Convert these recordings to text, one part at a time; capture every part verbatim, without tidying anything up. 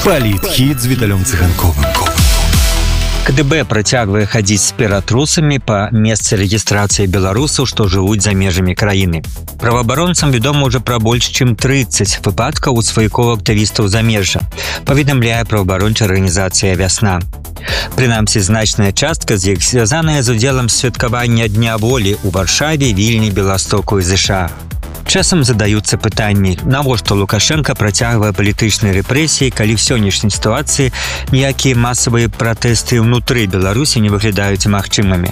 Палітхід з Віталем Циганковым. КДБ працягвае хадзіць з ператрусамі па месцы рэгістрацыі беларусаў, што жывуць за межамі краіны. Праваабаронцам вядома ўжо пра больш чым трыццаць выпадкаў у сваякоў актывістаў замежжа, паведамляе праваабарончая арганізацыя «Вясна». Прынамсі, значная частка з іх звязаная з удзелам святкавання Дня волі ў Варшаве, Вільні, Беластоку і ЗША. Часам задаюцца пытанні, навошта Лукашенко працягвае палітычныя рэпрэсіі, калі ў сённяшняй сітуацыі ніякія масавыя пратэсты ўнутры Беларусі не выглядаюць магчымымі.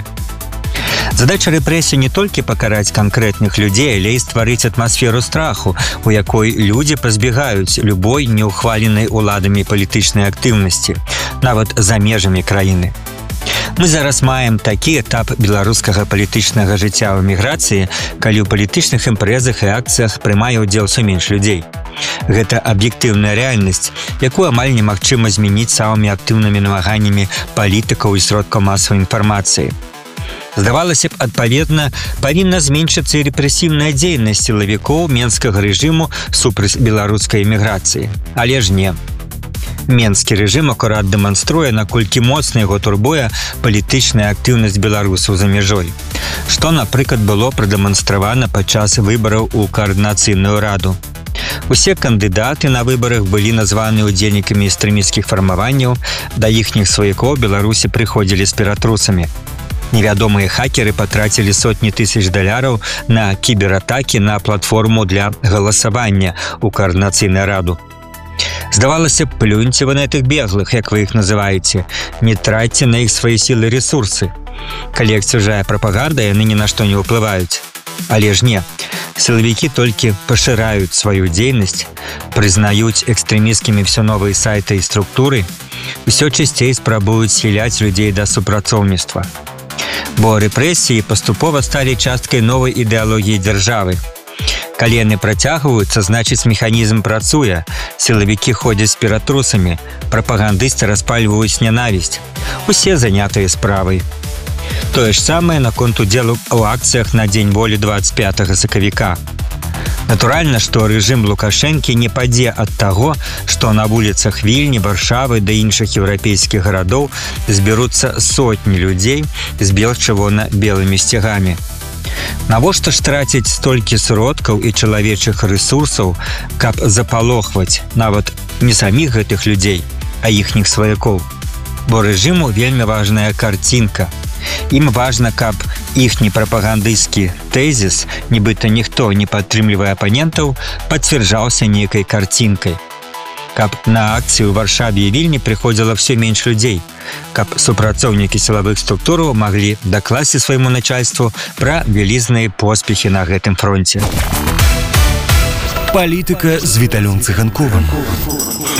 Задача рэпрэсій не толькі пакараць канкрэтных людзей, але і стварыць атмасферу страху, у якой людзі пазбегаюць любой неўхваленай уладамі палітычнай актыўнасці, нават за межамі краіны. Мы зараз маем такі этап беларускага палітычнага жыцця ў эміграцыі, калі ў палітычных імпрэзах і акцыях прымае ўдзел усё менш людзей. Гэта аб'ектыўная рэальнасць, якую амаль немагчыма змяніць самымі актыўнымі намаганнямі палітыкаў і сродкаў масавай інфармацыі. Здавалася б, адпаведна, павінна зменшыцца і рэпрэсіўная дзейнасць сілавікоў менскага рэжыму супраць беларускай эміграцыі. Але ж не. Менскі рэжым акурат дэманструе, наколькі моцна яго турбуе палітычная актыўнасць беларусаў за мяжой. Што, напрыклад, было прадэманстравана падчас выбараў у каардынацыйную раду. Усе кандыдаты на выбарах былі названы ўдзельнікамі экстрэмісцкіх фармаванняў, да іхніх сваякоў Беларусі прыходзілі з ператрусамі. Невядомыя хакеры патрацілі сотні тысяч даляраў на кібератакі на платформу для галасавання ў каардынацыйную раду. Здавалася б, плюньце вы на гэтых беглых, як вы іх называеце, не тратьце на іх свае сілы і рэсурсы. Калі іх чужая прапаганда, яны ні на што не ўплываюць. Але ж не. Сілавікі толькі пашыраюць сваю дзейнасць, прызнаюць экстрэмісцкімі ўсё новыя сайты і структуры, усё часцей спрабуюць схіляць людзей да супрацоўніцтва. Бо рэпрэсіі паступова сталі часткай новай ідэалогіі дзяржавы. Калі яны працягваюцца, значыць механізм працуе, сілавікі ходзяць з ператрусамі, прапагандысты распальваюць нянавісць. Усе занятыя справай. Тое ж самае наконт удзелу ў акцыях на Дзень волі дваццаць пятага сакавіка. Натуральна, што рэжым Лукашэнкі не падзе ад таго, што на вуліцах Вільні, Варшавы да іншых еўрапейскіх гарадоў збяруцца сотні людзей з бел-чырвона-белымі сцягамі. Навошта ж траціць столькі сродкаў і чалавечых рэсурсаў, каб запалохваць нават не саміх гэтых людзей, а іхніх сваякоў? Бо рэжыму вельмі важная карцінка. Ім важна, каб іхні прапагандысцкі тэзіс, нібыта ніхто не падтрымлівае апанентаў, пацвярджаўся нейкай карцінкай. Каб на акцыю ў Варшаве і Вільні прыходзіла ўсё менш людзей, каб супрацоўнікі сілавых структураў маглі дакласці свайму начальству пра вялізныя поспехі на гэтым фронце. Палітыка з Віталем Циганковым.